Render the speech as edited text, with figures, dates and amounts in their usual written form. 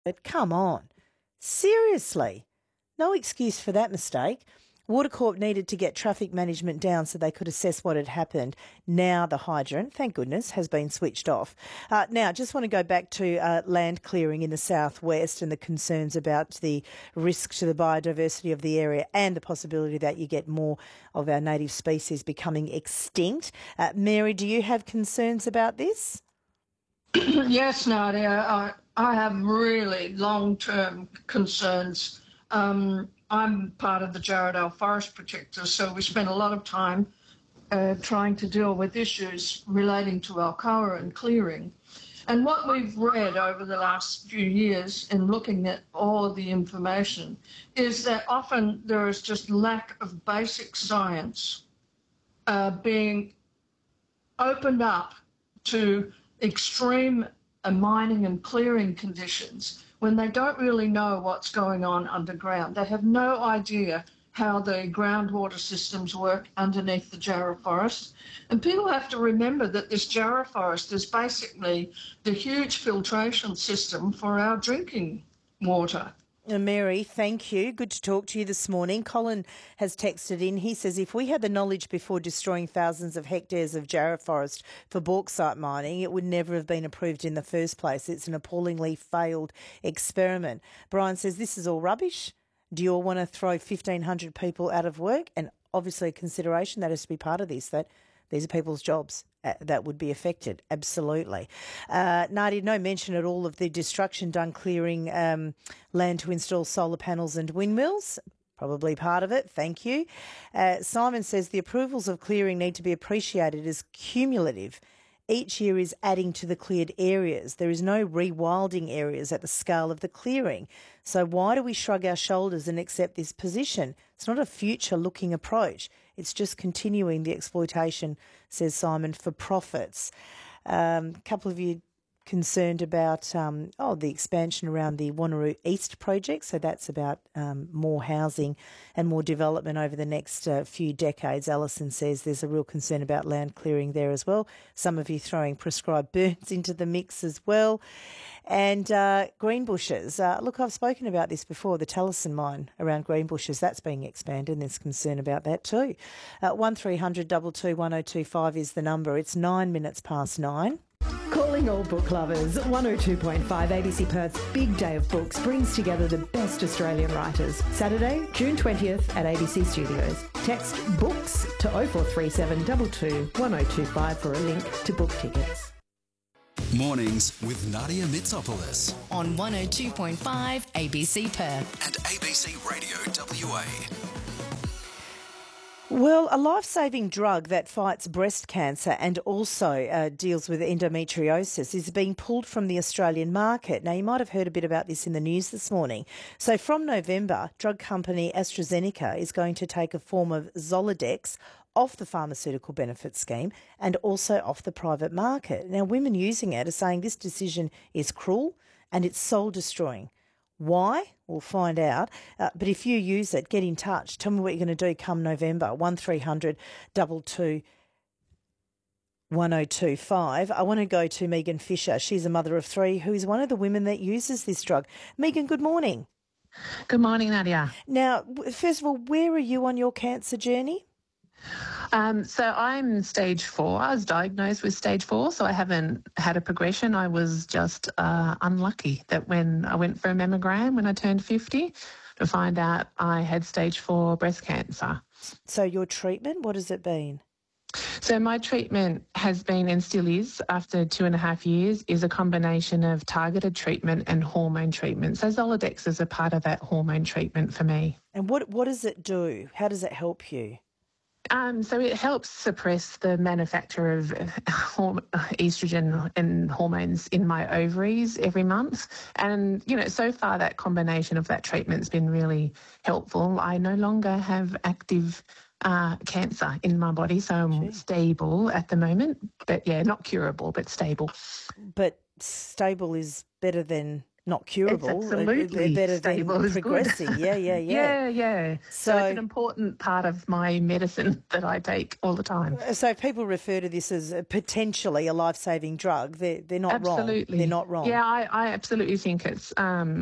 But come on, seriously, no excuse for that mistake. Water Corp needed to get traffic management down so they could assess what had happened. Now the hydrant, thank goodness, has been switched off. Now, just want to go back to land clearing in the southwest and the concerns about the risk to the biodiversity of the area and the possibility that you get more of our native species becoming extinct. Mary, do you have concerns about this? Yes, Nadia, I have really long-term concerns. I'm part of the Jarrahdale Forest Protectors, so we spend a lot of time trying to deal with issues relating to Alcoa and clearing. And what we've read over the last few years in looking at all of the information is that often there is just lack of basic science being opened up to extreme mining and clearing conditions when they don't really know what's going on underground. They have no idea how the groundwater systems work underneath the Jarrah forest. And people have to remember that this Jarrah forest is basically the huge filtration system for our drinking water. Mary, thank you. Good to talk to you this morning. Colin has texted in. He says, if we had the knowledge before destroying thousands of hectares of Jarrah forest for bauxite mining, it would never have been approved in the first place. It's an appallingly failed experiment. Brian says, this is all rubbish. Do you all want to throw 1,500 people out of work? And obviously a consideration that has to be part of this, that these are people's jobs that would be affected. Absolutely. Nadia, no mention at all of the destruction done clearing land to install solar panels and windmills. Probably part of it. Thank you. Simon says the approvals of clearing need to be appreciated as cumulative. Each year is adding to the cleared areas. There is no rewilding areas at the scale of the clearing. So why do we shrug our shoulders and accept this position? It's not a future-looking approach. It's just continuing the exploitation, says Simon, for profits. A couple of you concerned about the expansion around the Wanneroo East project. So that's about more housing and more development over the next few decades. Alison says there's a real concern about land clearing there as well. Some of you throwing prescribed burns into the mix as well. And Greenbushes. Look, I've spoken about this before, the Talison mine around Greenbushes. That's being expanded and there's concern about that too. 1300 22 1025 is the number. It's 9 minutes past 9. Calling all book lovers, 102.5 ABC Perth's Big Day of Books brings together the best Australian writers. Saturday, June 20th at ABC Studios. Text BOOKS to 0437 22 1025 for a link to book tickets. Mornings with Nadia Mitsopoulos on 102.5 ABC Perth and ABC Radio WA. Well, a life-saving drug that fights breast cancer and also deals with endometriosis is being pulled from the Australian market. Now, you might have heard a bit about this in the news this morning. So from November, drug company AstraZeneca is going to take a form of Zoladex off the pharmaceutical benefit scheme and also off the private market. Now, women using it are saying this decision is cruel and it's soul-destroying. Why? We'll find out. But if you use it, get in touch. Tell me what you're going to do come November. 1300 22 1025. I want to go to Megan Fisher. She's a mother of three who is one of the women that uses this drug. Megan, good morning. Good morning, Nadia. Now, first of all, where are you on your cancer journey? So I'm stage 4. I was diagnosed with stage 4, so I haven't had a progression. I was just unlucky that when I went for a mammogram when I turned 50 to find out I had stage 4 breast cancer. So your treatment, what has it been? So my treatment has been and still is, after 2.5 years, is a combination of targeted treatment and hormone treatment. So Zoladex is a part of that hormone treatment for me. And what does it do? How does it help you? So it helps suppress the manufacture of estrogen and hormones in my ovaries every month. And, so far that combination of that treatment's been really helpful. I no longer have active cancer in my body, so I'm stable at the moment. But, not curable, but stable. But stable is better than not curable. It's absolutely better stable than is good. progressing. Yeah. Yeah. So it's an important part of my medicine that I take all the time. So if people refer to this as potentially a life-saving drug, they're not wrong. Absolutely. They're not wrong. Yeah, I absolutely think it's